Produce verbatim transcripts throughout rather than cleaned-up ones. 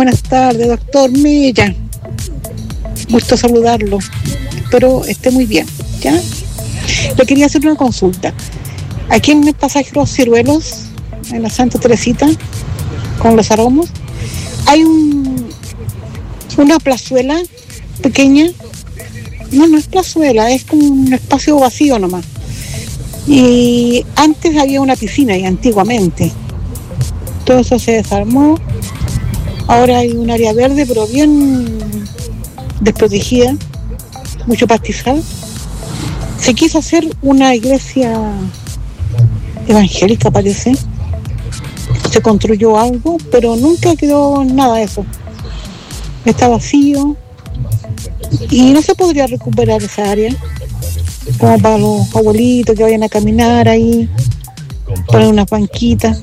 Buenas tardes, doctor Mella. Gusto saludarlo. Espero esté muy bien, ¿ya? Le quería hacer una consulta. Aquí en el pasaje Los Ciruelos, en la Santa Teresita, con los aromos, hay un, una plazuela pequeña. No, no es plazuela, es como un espacio vacío nomás. Y antes había una piscina, y antiguamente. Todo eso se desarmó. Ahora hay un área verde, pero bien desprotegida, mucho pastizal. Se quiso hacer una iglesia evangélica, parece. Se construyó algo, pero nunca quedó nada de eso. Está vacío. Y no se podría recuperar esa área, como para los abuelitos que vayan a caminar ahí, poner unas banquitas.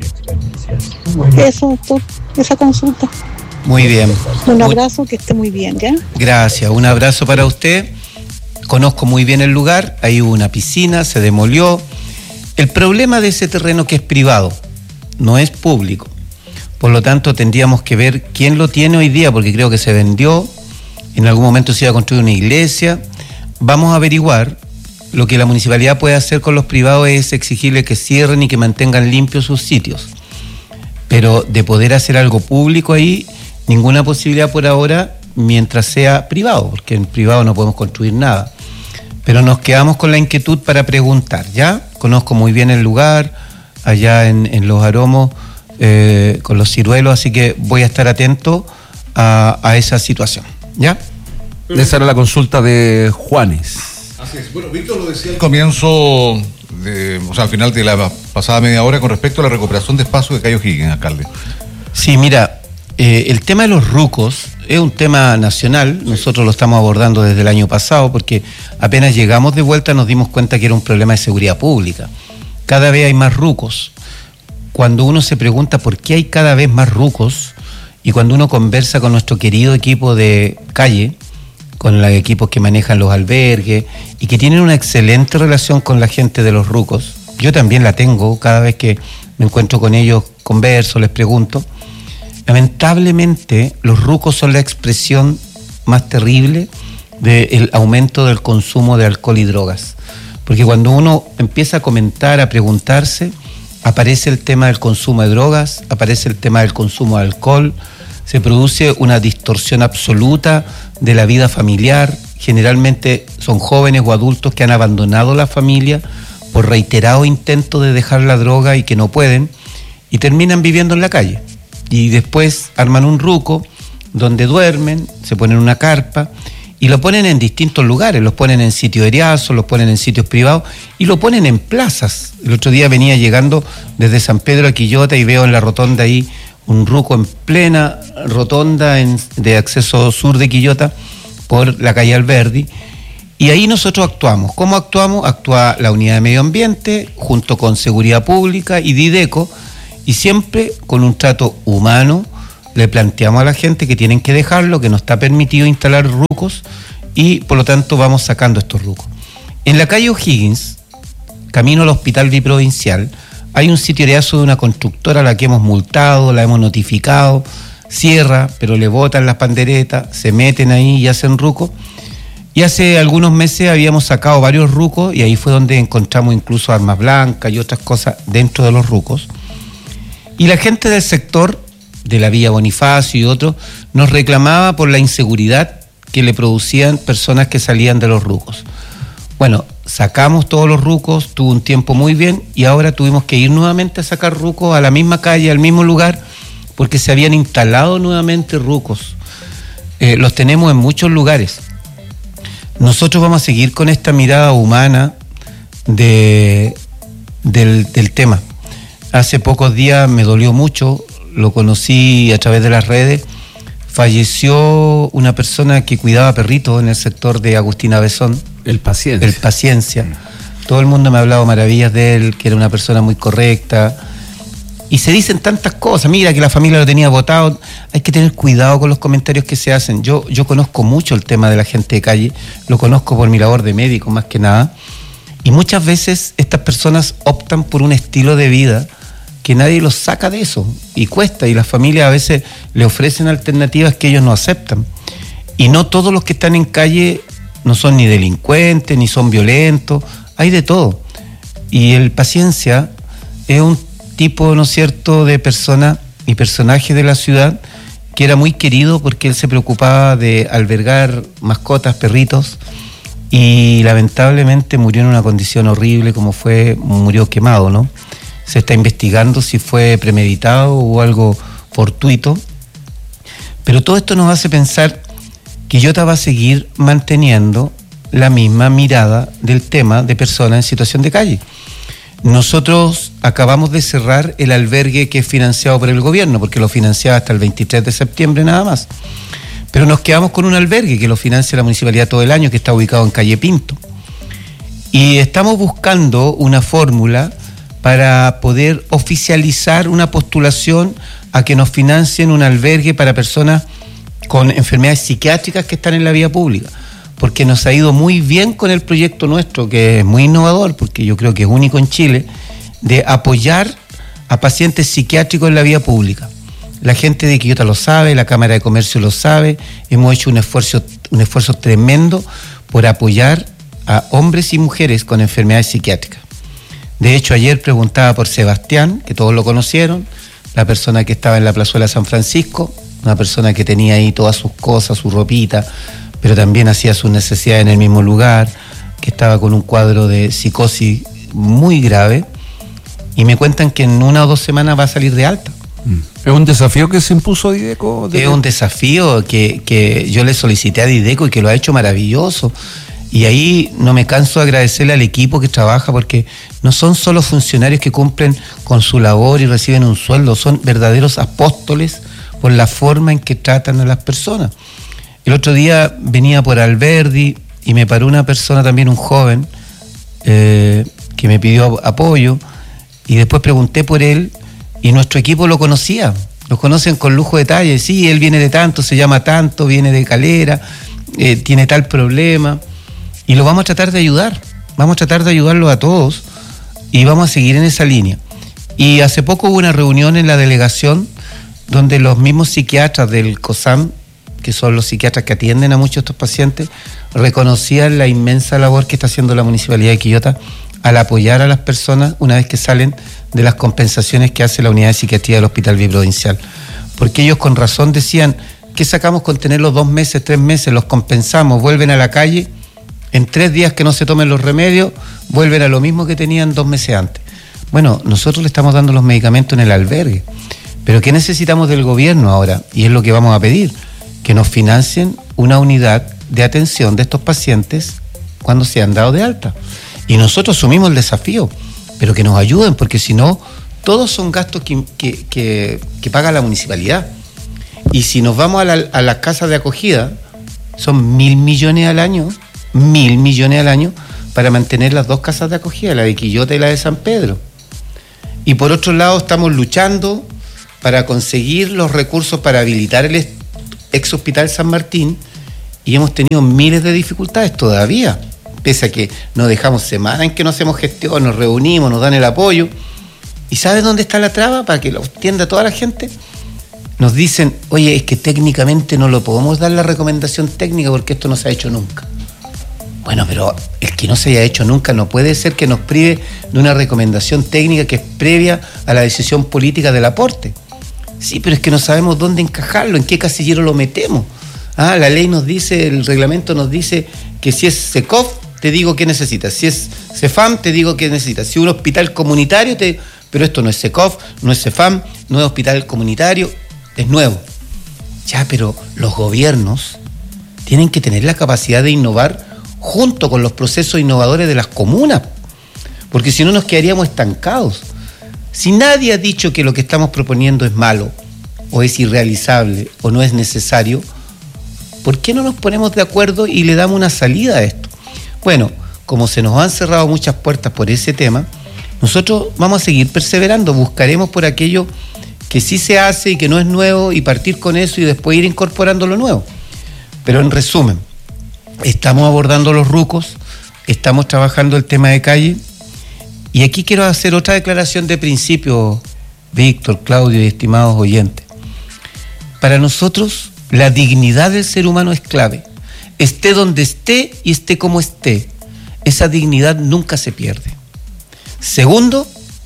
Eso, esto, esa consulta. Muy bien. Un abrazo, muy... que esté muy bien, ¿ya? Gracias, un abrazo para usted. Conozco muy bien el lugar, hay una piscina, se demolió. El problema de ese terreno que es privado, no es público. Por lo tanto, tendríamos que ver quién lo tiene hoy día, porque creo que se vendió. En algún momento se iba a construir una iglesia. Vamos a averiguar. Lo que la municipalidad puede hacer con los privados es exigirle que cierren y que mantengan limpios sus sitios. Pero de poder hacer algo público ahí, ninguna posibilidad por ahora mientras sea privado, porque en privado no podemos construir nada. Pero nos quedamos con la inquietud para preguntar, ¿ya? Conozco muy bien el lugar, allá en, en Los Aromos, eh, con los ciruelos, así que voy a estar atento a, a esa situación, ¿ya? Esa era la consulta de Juanes. Así es. Bueno, Víctor lo decía al comienzo, de, o sea, al final de la pasada media hora, con respecto a la recuperación de espacio de Cayo Higgins, alcalde. Sí, mira, eh, el tema de los rucos es un tema nacional. Nosotros lo estamos abordando desde el año pasado porque apenas llegamos de vuelta nos dimos cuenta que era un problema de seguridad pública. Cada vez hay más rucos. Cuando uno se pregunta por qué hay cada vez más rucos y cuando uno conversa con nuestro querido equipo de calle, con los equipos que manejan los albergues y que tienen una excelente relación con la gente de los rucos, yo también la tengo, cada vez que me encuentro con ellos, converso, les pregunto. Lamentablemente, los rucos son la expresión más terrible del aumento del consumo de alcohol y drogas. Porque cuando uno empieza a comentar, a preguntarse, aparece el tema del consumo de drogas, aparece el tema del consumo de alcohol, se produce una distorsión absoluta de la vida familiar. Generalmente son jóvenes o adultos que han abandonado la familia por reiterados intentos de dejar la droga y que no pueden, y terminan viviendo en la calle. Y después arman un ruco donde duermen, se ponen una carpa y lo ponen en distintos lugares, los ponen en sitios eriazos, los ponen en sitios privados y lo ponen en plazas. El otro día venía llegando desde San Pedro a Quillota y veo en la rotonda ahí un ruco en plena rotonda en, de acceso sur de Quillota por la calle Alberdi, y ahí nosotros actuamos. ¿Cómo actuamos? Actúa la Unidad de Medio Ambiente junto con Seguridad Pública y Dideco, y siempre con un trato humano le planteamos a la gente que tienen que dejarlo, que no está permitido instalar rucos, y por lo tanto vamos sacando estos rucos. En la calle O'Higgins, camino al Hospital Biprovincial, hay un sitio eriazo de una constructora a la que hemos multado, la hemos notificado, cierra, pero le botan las panderetas, se meten ahí y hacen rucos. Y hace algunos meses habíamos sacado varios rucos y ahí fue donde encontramos incluso armas blancas y otras cosas dentro de los rucos. Y la gente del sector, de la Villa Bonifacio y otros, nos reclamaba por la inseguridad que le producían personas que salían de los rucos. Bueno, sacamos todos los rucos, tuvo un tiempo muy bien y ahora tuvimos que ir nuevamente a sacar rucos a la misma calle, al mismo lugar, porque se habían instalado nuevamente rucos. Eh, los tenemos en muchos lugares. Nosotros vamos a seguir con esta mirada humana de, del, del tema. Hace pocos días me dolió mucho, lo conocí a través de las redes. Falleció una persona que cuidaba perritos en el sector de Agustina Besón. El Paciencia. El Paciencia. Todo el mundo me ha hablado maravillas de él, que era una persona muy correcta. Y se dicen tantas cosas. Mira, que la familia lo tenía votado. Hay que tener cuidado con los comentarios que se hacen. Yo, yo conozco mucho el tema de la gente de calle. Lo conozco por mi labor de médico, más que nada. Y muchas veces estas personas optan por un estilo de vida que nadie los saca de eso, y cuesta, y las familias a veces le ofrecen alternativas que ellos no aceptan. Y no todos los que están en calle no son ni delincuentes, ni son violentos, hay de todo. Y el Paciencia es un tipo, ¿no es cierto?, de persona y personaje de la ciudad que era muy querido porque él se preocupaba de albergar mascotas, perritos, y lamentablemente murió en una condición horrible, como fue, murió quemado, ¿no? Se está investigando si fue premeditado o algo fortuito, pero todo esto nos hace pensar que Quillota va a seguir manteniendo la misma mirada del tema de personas en situación de calle. Nosotros acabamos de cerrar el albergue que es financiado por el gobierno, porque lo financiaba hasta el veintitrés de septiembre nada más. Pero nos quedamos con un albergue que lo financia la municipalidad todo el año, que está ubicado en calle Pinto. Y estamos buscando una fórmula para poder oficializar una postulación a que nos financien un albergue para personas con enfermedades psiquiátricas que están en la vía pública, porque nos ha ido muy bien con el proyecto nuestro, que es muy innovador, porque yo creo que es único en Chile, de apoyar a pacientes psiquiátricos en la vía pública. La gente de Quillota lo sabe, la Cámara de Comercio lo sabe, hemos hecho un esfuerzo, un esfuerzo tremendo por apoyar a hombres y mujeres con enfermedades psiquiátricas. De hecho, ayer preguntaba por Sebastián, que todos lo conocieron, la persona que estaba en la plazuela San Francisco, una persona que tenía ahí todas sus cosas, su ropita, pero también hacía sus necesidades en el mismo lugar, que estaba con un cuadro de psicosis muy grave, y me cuentan que en una o dos semanas va a salir de alta. ¿Es un desafío que se impuso Dideco? Es un desafío que, que yo le solicité a Dideco y que lo ha hecho maravilloso. Y ahí no me canso de agradecerle al equipo que trabaja, porque no son solo funcionarios que cumplen con su labor y reciben un sueldo, son verdaderos apóstoles por la forma en que tratan a las personas. El otro día venía por Alberdi y me paró una persona también, un joven, eh, que me pidió apoyo, y después pregunté por él y nuestro equipo lo conocía, lo conocen con lujo de detalle. Sí, él viene de tanto, se llama tanto, viene de Calera, eh, tiene tal problema, y lo vamos a tratar de ayudar, vamos a tratar de ayudarlo a todos y vamos a seguir en esa línea. Y hace poco hubo una reunión en la delegación donde los mismos psiquiatras del COSAM, que son los psiquiatras que atienden a muchos de estos pacientes, reconocían la inmensa labor que está haciendo la Municipalidad de Quillota al apoyar a las personas una vez que salen de las compensaciones que hace la unidad de psiquiatría del Hospital Biprovincial. Porque ellos con razón decían, ¿qué sacamos con tenerlos dos meses, tres meses? Los compensamos, vuelven a la calle, en tres días que no se tomen los remedios, vuelven a lo mismo que tenían dos meses antes. Bueno, nosotros le estamos dando los medicamentos en el albergue, pero ¿qué necesitamos del gobierno ahora? Y es lo que vamos a pedir, que nos financien una unidad de atención de estos pacientes cuando se han dado de alta. Y nosotros asumimos el desafío, pero que nos ayuden, porque si no, todos son gastos que, que, que, que paga la municipalidad. Y si nos vamos a, la, a las casas de acogida, son mil millones al año, mil millones al año, para mantener las dos casas de acogida, la de Quillota y la de San Pedro. Y por otro lado, estamos luchando para conseguir los recursos para habilitar el ex hospital San Martín, y hemos tenido miles de dificultades todavía, pese a que nos dejamos semanas en que no hacemos gestión, nos reunimos, nos dan el apoyo. ¿Y sabes dónde está la traba para que lo entienda toda la gente? Nos dicen, oye, es que técnicamente no lo podemos dar la recomendación técnica porque esto no se ha hecho nunca. Bueno, pero el que no se haya hecho nunca no puede ser que nos prive de una recomendación técnica que es previa a la decisión política del aporte. Sí, pero es que no sabemos dónde encajarlo, en qué casillero lo metemos. Ah, la ley nos dice, el reglamento nos dice que si es SECOF, te digo qué necesitas. Si es CEFAM, te digo qué necesitas. Si es un hospital comunitario, te... pero esto no es SECOF, no es CEFAM, no es hospital comunitario, es nuevo. Ya, pero los gobiernos tienen que tener la capacidad de innovar junto con los procesos innovadores de las comunas, porque si no nos quedaríamos estancados. Si nadie ha dicho que lo que estamos proponiendo es malo, o es irrealizable, o no es necesario, ¿por qué no nos ponemos de acuerdo y le damos una salida a esto? Bueno, como se nos han cerrado muchas puertas por ese tema, nosotros vamos a seguir perseverando, buscaremos por aquello que sí se hace y que no es nuevo, y partir con eso y después ir incorporando lo nuevo. Pero en resumen, estamos abordando los rucos, estamos trabajando el tema de calle, y aquí quiero hacer otra declaración de principio, Víctor, Claudio y estimados oyentes. Para nosotros, la dignidad del ser humano es clave. Esté donde esté y esté como esté, esa dignidad nunca se pierde. Segundo,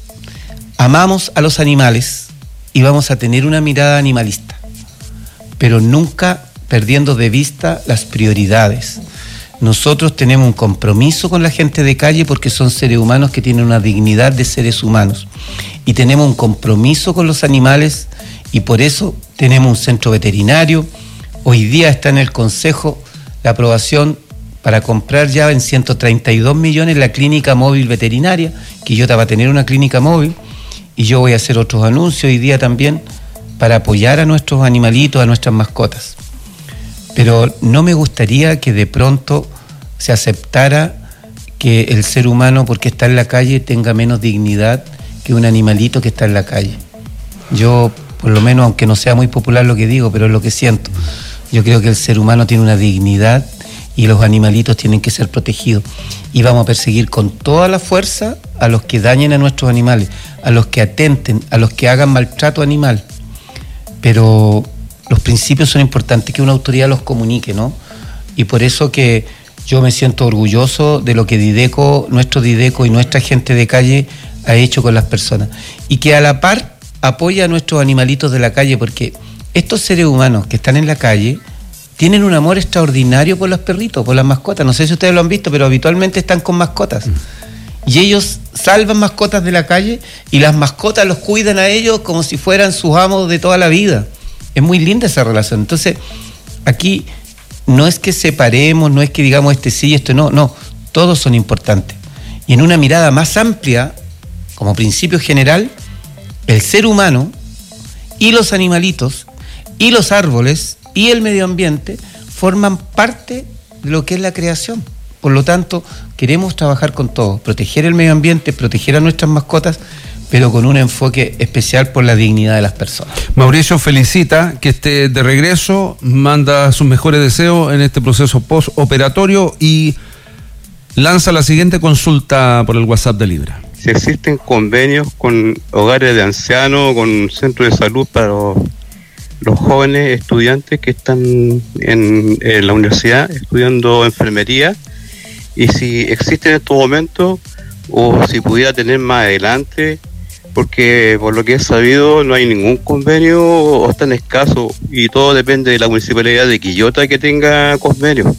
amamos a los animales y vamos a tener una mirada animalista, pero nunca perdiendo de vista las prioridades. Nosotros tenemos un compromiso con la gente de calle porque son seres humanos que tienen una dignidad de seres humanos, y tenemos un compromiso con los animales, y por eso tenemos un centro veterinario. Hoy día está en el Consejo la aprobación para comprar ya en ciento treinta y dos millones la clínica móvil veterinaria. Quillota va a tener una clínica móvil, y yo voy a hacer otros anuncios hoy día también para apoyar a nuestros animalitos, a nuestras mascotas. Pero no me gustaría que de pronto se aceptara que el ser humano, porque está en la calle, tenga menos dignidad que un animalito que está en la calle. Yo, por lo menos, aunque no sea muy popular lo que digo, pero es lo que siento. Yo creo que el ser humano tiene una dignidad y los animalitos tienen que ser protegidos. Y vamos a perseguir con toda la fuerza a los que dañen a nuestros animales, a los que atenten, a los que hagan maltrato animal. Pero los principios son importantes, que una autoridad los comunique, ¿no? Y por eso que yo me siento orgulloso de lo que Dideco, nuestro Dideco y nuestra gente de calle ha hecho con las personas. Y que a la par apoya a nuestros animalitos de la calle, porque estos seres humanos que están en la calle tienen un amor extraordinario por los perritos, por las mascotas. No sé si ustedes lo han visto, pero habitualmente están con mascotas. Mm. Y ellos salvan mascotas de la calle y las mascotas los cuidan a ellos como si fueran sus amos de toda la vida. Es muy linda esa relación. Entonces, aquí no es que separemos, no es que digamos este sí y este no, no, todos son importantes. Y en una mirada más amplia, como principio general, el ser humano y los animalitos y los árboles y el medio ambiente forman parte de lo que es la creación. Por lo tanto, queremos trabajar con todos, proteger el medio ambiente, proteger a nuestras mascotas, pero con un enfoque especial por la dignidad de las personas. Mauricio felicita que esté de regreso, manda sus mejores deseos en este proceso postoperatorio y lanza la siguiente consulta por el WhatsApp de Libra. Si existen convenios con hogares de ancianos, con centros de salud para los, los jóvenes estudiantes que están en, en la universidad estudiando enfermería, y si existe en estos momentos o si pudiera tener más adelante, porque por lo que he sabido no hay ningún convenio o están escasos, y todo depende de la municipalidad de Quillota que tenga convenio.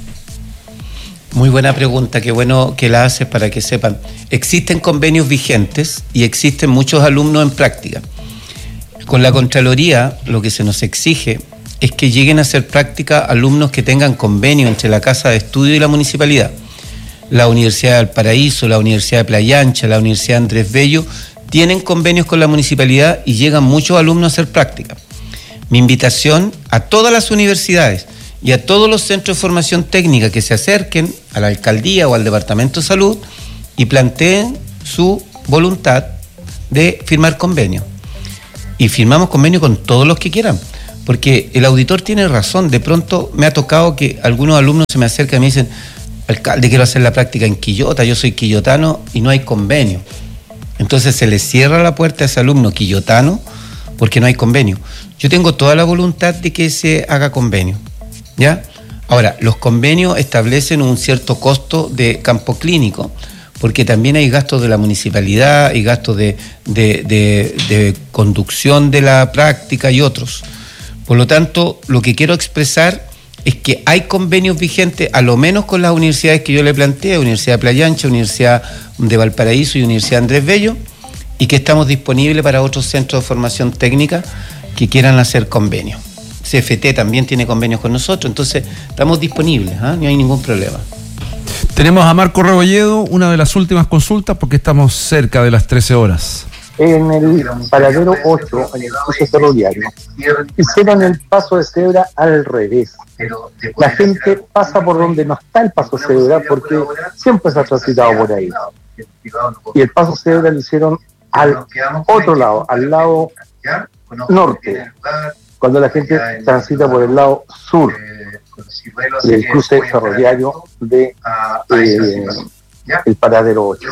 Muy buena pregunta, qué bueno que la haces para que sepan. Existen convenios vigentes y existen muchos alumnos en práctica. Con la Contraloría lo que se nos exige es que lleguen a hacer práctica alumnos que tengan convenio entre la Casa de Estudio y la municipalidad. La Universidad de Valparaíso, la Universidad de Playa Ancha, la Universidad Andrés Bello tienen convenios con la municipalidad y llegan muchos alumnos a hacer práctica. Mi invitación a todas las universidades y a todos los centros de formación técnica que se acerquen a la alcaldía o al departamento de salud y planteen su voluntad de firmar convenio. Y firmamos convenio con todos los que quieran, porque el auditor tiene razón. De pronto me ha tocado que algunos alumnos se me acercan y me dicen: alcalde, quiero hacer la práctica en Quillota, yo soy quillotano y no hay convenio. Entonces se le cierra la puerta a ese alumno quillotano porque no hay convenio. Yo tengo toda la voluntad de que se haga convenio, ¿ya? Ahora, los convenios establecen un cierto costo de campo clínico, porque también hay gastos de la municipalidad, hay gastos de, de, de, de conducción de la práctica y otros. Por lo tanto, lo que quiero expresar es que hay convenios vigentes, a lo menos con las universidades que yo le planteé, Universidad de Playa Ancha, Universidad de Valparaíso y Universidad Andrés Bello, y que estamos disponibles para otros centros de formación técnica que quieran hacer convenios. C F T también tiene convenios con nosotros, entonces estamos disponibles, ¿eh? No hay ningún problema. Tenemos a Marco Rebolledo, una de las últimas consultas, porque estamos cerca de las trece horas. En el paradero ocho, en el cruce ferroviario, hicieron el paso de cebra al revés. La gente pasa por donde no está el paso de cebra porque siempre se ha transitado por ahí. Y el paso de cebra lo hicieron al otro lado, al lado norte, cuando la gente transita por el lado sur del cruce ferroviario de eh, el paradero ocho.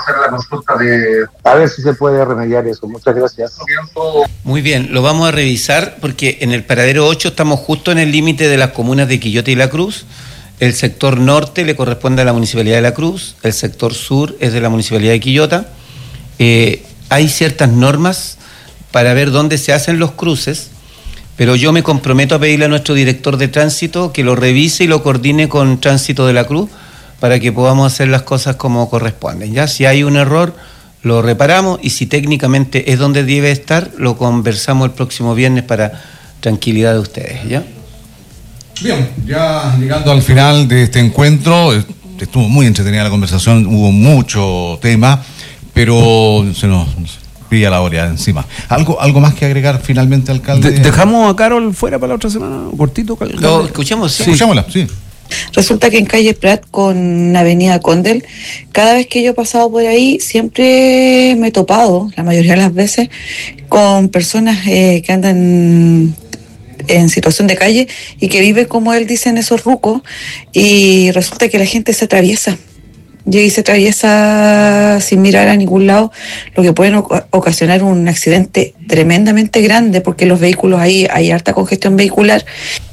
A ver si se puede remediar eso. Muchas gracias. Muy bien, lo vamos a revisar porque en el paradero ocho estamos justo en el límite de las comunas de Quillota y La Cruz. El sector norte le corresponde a la Municipalidad de La Cruz, el sector sur es de la Municipalidad de Quillota. Eh, hay ciertas normas para ver dónde se hacen los cruces, pero yo me comprometo a pedirle a nuestro director de tránsito que lo revise y lo coordine con Tránsito de La Cruz para que podamos hacer las cosas como corresponden. Ya, si hay un error, lo reparamos y si técnicamente es donde debe estar, lo conversamos el próximo viernes para tranquilidad de ustedes, ¿ya? Bien, ya llegando al final de este encuentro, estuvo muy entretenida la conversación, hubo mucho tema, pero se nos pilla la hora encima. ¿Algo, algo más que agregar finalmente, alcalde? De, ¿Dejamos a Carol fuera para la otra semana? ¿Cortito? Lo escuchemos, sí. Sí. Escuchémosla, sí. Resulta que en calle Prat con Avenida Condel, cada vez que yo he pasado por ahí, siempre me he topado, la mayoría de las veces, con personas eh, que andan en situación de calle y que viven, como él dice, en esos rucos, y resulta que la gente se atraviesa. Llega y se atraviesa sin mirar a ningún lado, lo que puede ocasionar un accidente tremendamente grande, porque los vehículos ahí hay harta congestión vehicular.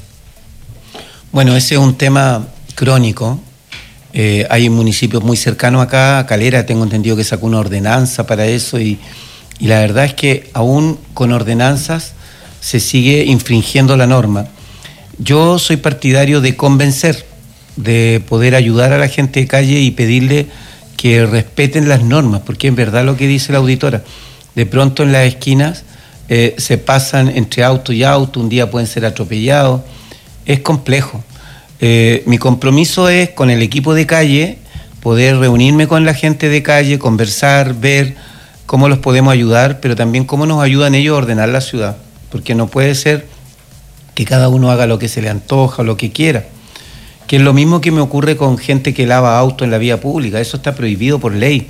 Bueno, ese es un tema crónico. Eh, hay municipios muy cercanos acá, Calera, tengo entendido que sacó una ordenanza para eso y, y la verdad es que aún con ordenanzas se sigue infringiendo la norma. Yo soy partidario de convencer, de poder ayudar a la gente de calle y pedirle que respeten las normas, porque es verdad lo que dice la auditora. De pronto en las esquinas eh, se pasan entre auto y auto, un día pueden ser atropellados, es complejo. Eh, mi compromiso es con el equipo de calle poder reunirme con la gente de calle, conversar, ver cómo los podemos ayudar, pero también cómo nos ayudan ellos a ordenar la ciudad, porque no puede ser que cada uno haga lo que se le antoja o lo que quiera, que es lo mismo que me ocurre con gente que lava auto en la vía pública, eso está prohibido por ley,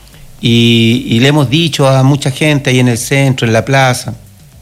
y, y le hemos dicho a mucha gente ahí en el centro, en la plaza,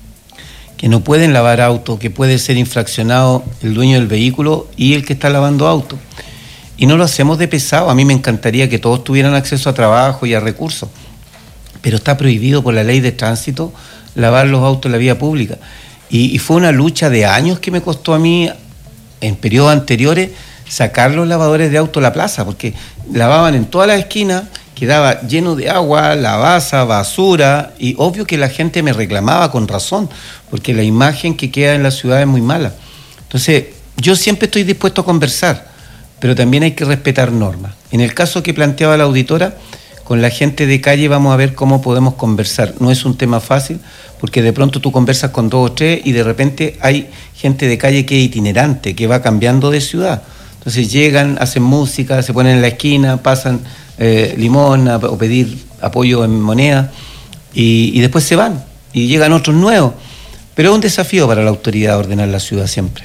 que no pueden lavar auto, que puede ser infraccionado el dueño del vehículo y el que está lavando auto. Y no lo hacemos de pesado, a mí me encantaría que todos tuvieran acceso a trabajo y a recursos, pero está prohibido por la ley de tránsito lavar los autos en la vía pública. Y, y fue una lucha de años que me costó a mí, en periodos anteriores, sacar los lavadores de auto a la plaza, porque lavaban en todas las esquinas, quedaba lleno de agua, lavaza, basura, y obvio que la gente me reclamaba con razón, porque la imagen que queda en la ciudad es muy mala. Entonces, yo siempre estoy dispuesto a conversar, pero también hay que respetar normas. En el caso que planteaba la auditora, con la gente de calle vamos a ver cómo podemos conversar. No es un tema fácil, porque de pronto tú conversas con dos o tres y de repente hay gente de calle que es itinerante, que va cambiando de ciudad. Entonces llegan, hacen música, se ponen en la esquina, pasan eh, limón a, o pedir apoyo en moneda y, y después se van y llegan otros nuevos. Pero es un desafío para la autoridad ordenar la ciudad siempre.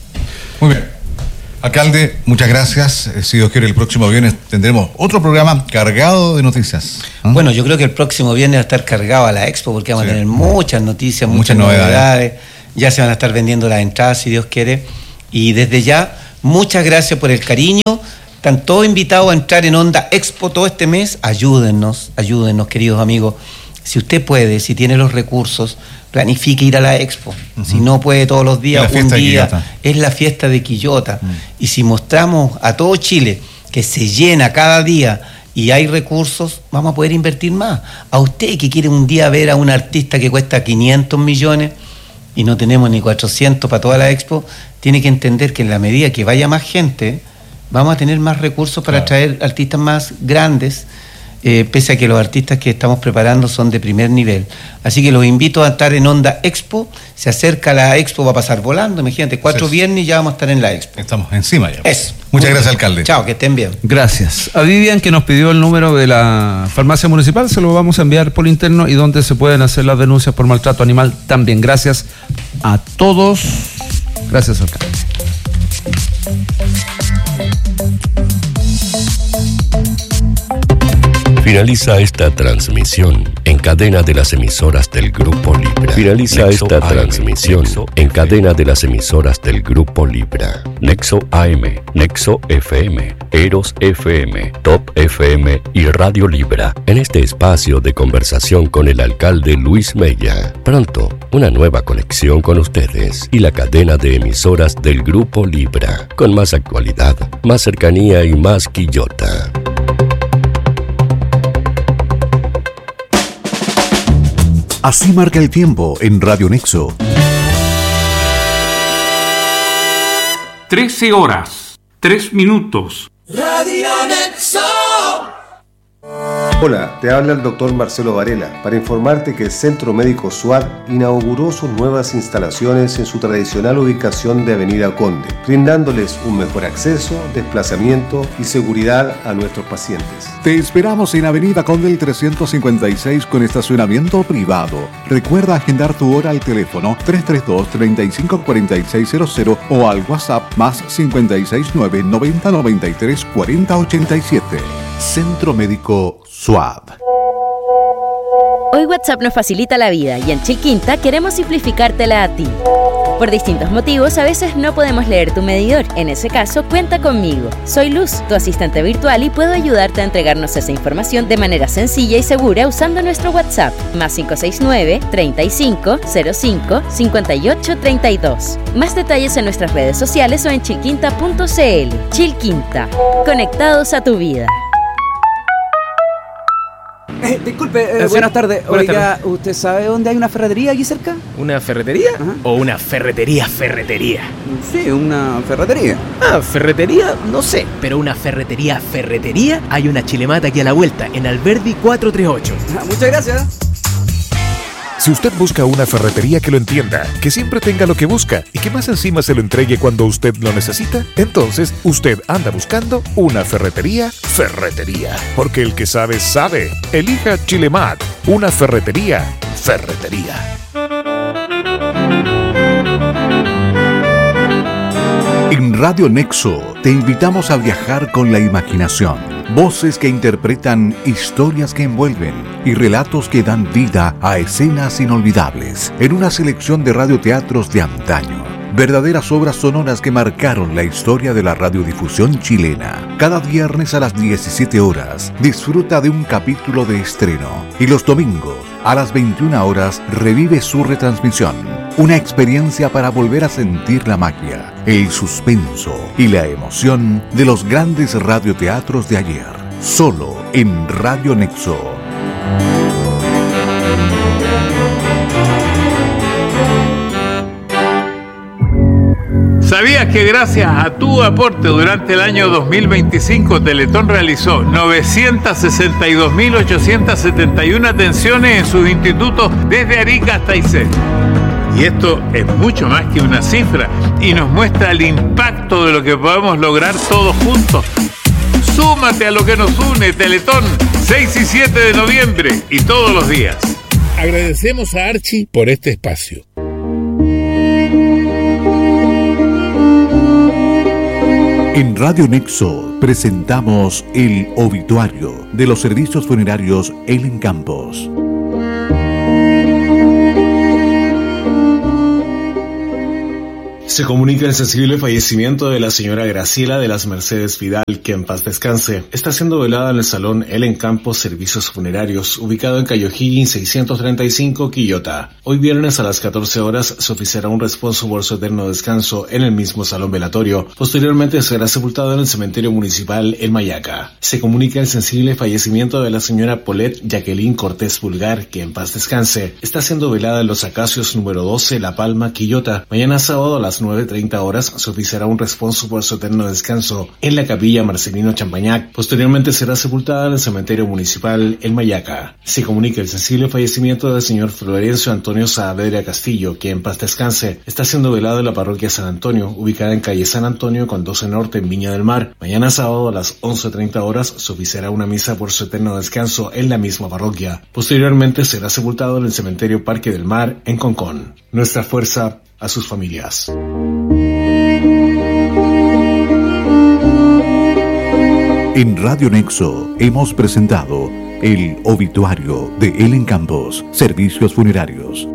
Muy bien. Alcalde, muchas gracias. Si Dios quiere, el próximo viernes tendremos otro programa cargado de noticias. ¿Ah? Bueno, yo creo que el próximo viernes va a estar cargado a la Expo porque vamos sí. a tener muchas noticias, muchas, muchas novedades. novedades. Ya se van a estar vendiendo las entradas, si Dios quiere. Y desde ya, muchas gracias por el cariño. Están todos invitados a entrar en Onda Expo todo este mes. Ayúdennos, ayúdennos, queridos amigos. Si usted puede, si tiene los recursos, planifique ir a la Expo. Uh-huh. Si no puede todos los días, un día, es la fiesta de Quillota. Uh-huh. Y si mostramos a todo Chile que se llena cada día y hay recursos, vamos a poder invertir más. A usted que quiere un día ver a un artista que cuesta quinientos millones y no tenemos ni cuatrocientos para toda la Expo, tiene que entender que en la medida que vaya más gente, vamos a tener más recursos para claro. traer artistas más grandes, Eh, pese a que los artistas que estamos preparando son de primer nivel. Así que los invito a estar en Onda Expo. Se acerca la Expo, va a pasar volando. Imagínate, cuatro sí. viernes y ya vamos a estar en la Expo. Estamos encima ya. Eso. Muchas gracias, alcalde. Chao, que estén bien. Gracias. A Vivian, que nos pidió el número de la farmacia municipal, se lo vamos a enviar por interno y donde se pueden hacer las denuncias por maltrato animal también. Gracias a todos. Gracias, alcalde. Finaliza esta transmisión en cadena de las emisoras del Grupo Libra. Finaliza Nexo esta A M, transmisión Nexo en cadena de las emisoras del Grupo Libra. Nexo A M, Nexo F M, Eros F M, Top F M y Radio Libra. En este espacio de conversación con el alcalde Luis Mella. Pronto, una nueva conexión con ustedes y la cadena de emisoras del Grupo Libra. Con más actualidad, más cercanía y más Quillota. Así marca el tiempo en Radio Nexo. trece horas, tres minutos. Radio Nexo. Hola, te habla el doctor Marcelo Varela para informarte que el Centro Médico SUAD inauguró sus nuevas instalaciones en su tradicional ubicación de Avenida Conde, brindándoles un mejor acceso, desplazamiento y seguridad a nuestros pacientes. Te esperamos en Avenida Conde trescientos cincuenta y seis con estacionamiento privado. Recuerda agendar tu hora al teléfono tres tres dos, tres cinco cuatro seis cero cero o al WhatsApp más cinco seis nueve, noventa noventa y tres, cuarenta ochenta y siete. Centro Médico SUAD. Hoy WhatsApp nos facilita la vida y en Chilquinta queremos simplificártela a ti. Por distintos motivos, a veces no podemos leer tu medidor. En ese caso, cuenta conmigo. Soy Luz, tu asistente virtual, y puedo ayudarte a entregarnos esa información de manera sencilla y segura usando nuestro WhatsApp. Más cinco seis nueve, treinta y cinco, cero cinco, cincuenta y ocho, treinta y dos. Más detalles en nuestras redes sociales o en chilquinta punto c l. Chilquinta. Conectados a tu vida. Eh, disculpe, eh, buenas tardes. Buenas Oiga, tardes. ¿usted sabe dónde hay una ferretería aquí cerca? ¿Una ferretería? Ajá. ¿O una ferretería ferretería? Sí, una ferretería. Ah, ferretería, no sé. Pero una ferretería ferretería, hay una Chilemata aquí a la vuelta, en Alberdi cuatrocientos treinta y ocho. Ah, muchas gracias. Si usted busca una ferretería que lo entienda, que siempre tenga lo que busca y que más encima se lo entregue cuando usted lo necesita, entonces usted anda buscando una ferretería ferretería. Porque el que sabe, sabe. Elija Chilemat, una ferretería ferretería. En Radio Nexo te invitamos a viajar con la imaginación. Voces que interpretan historias que envuelven y relatos que dan vida a escenas inolvidables en una selección de radioteatros de antaño. Verdaderas obras sonoras que marcaron la historia de la radiodifusión chilena. Cada viernes a las diecisiete horas disfruta de un capítulo de estreno y los domingos a las veintiuna horas revive su retransmisión. Una experiencia para volver a sentir la magia, el suspenso y la emoción de los grandes radioteatros de ayer. Solo en Radio Nexo. ¿Sabías que gracias a tu aporte durante el año dos mil veinticinco Teletón realizó novecientas sesenta y dos mil ochocientas setenta y una atenciones en sus institutos desde Arica hasta Aysén? Y esto es mucho más que una cifra y nos muestra el impacto de lo que podemos lograr todos juntos. Súmate a lo que nos une, Teletón, seis y siete de noviembre y todos los días. Agradecemos a Archie por este espacio. En Radio Nexo presentamos el obituario de los servicios funerarios Ellen Campos. Se comunica el sensible fallecimiento de la señora Graciela de las Mercedes Vidal, que en paz descanse. Está siendo velada en el Salón Ellen Campos Servicios Funerarios, ubicado en Cayo Higgins seiscientos treinta y cinco, Quillota. Hoy viernes a las catorce horas se oficiará un responso por su eterno descanso en el mismo salón velatorio. Posteriormente será sepultado en el cementerio municipal en Mayaca. Se comunica el sensible fallecimiento de la señora Paulette Jacqueline Cortés Pulgar, que en paz descanse. Está siendo velada en Los Acacios número doce, La Palma, Quillota. Mañana sábado a las nueve treinta horas se oficiará un responso por su eterno descanso en la capilla Marcelino Champañac. Posteriormente será sepultada en el cementerio municipal en Mayaca. Se comunica el sensible fallecimiento del señor Florencio Antonio Saavedra Castillo, que en paz descanse. Está siendo velado en la parroquia San Antonio, ubicada en calle San Antonio con doce Norte en Viña del Mar. Mañana sábado a las once treinta horas se oficiará una misa por su eterno descanso en la misma parroquia. Posteriormente será sepultado en el cementerio Parque del Mar en Concón. Nuestra fuerza a sus familias. En Radio Nexo hemos presentado El obituario de Ellen Campos, Servicios Funerarios.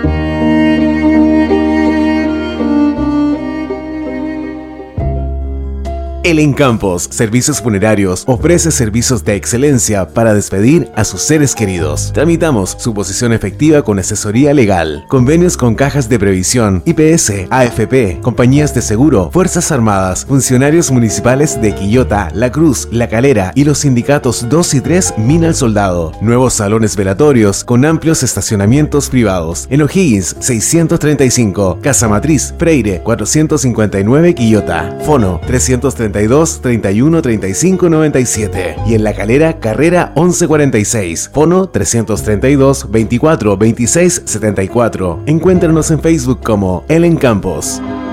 Ellen Campos, Servicios Funerarios, ofrece servicios de excelencia para despedir a sus seres queridos. Tramitamos suposición efectiva con asesoría legal, convenios con cajas de previsión, I P S, A F P, compañías de seguro, Fuerzas Armadas, funcionarios municipales de Quillota, La Cruz, La Calera y los sindicatos dos y tres Mina al Soldado. Nuevos salones velatorios con amplios estacionamientos privados. En O'Higgins seiscientos treinta y cinco, Casa Matriz, Freire cuatrocientos cincuenta y nueve, Quillota. Fono trescientos treinta y dos, treinta y uno, treinta y cinco, noventa y siete. Y en La Calera, Carrera once cuarenta y seis. Fono trescientos treinta y dos, veinticuatro, veintiséis, setenta y cuatro. Encuéntranos en Facebook como Ellen Campos.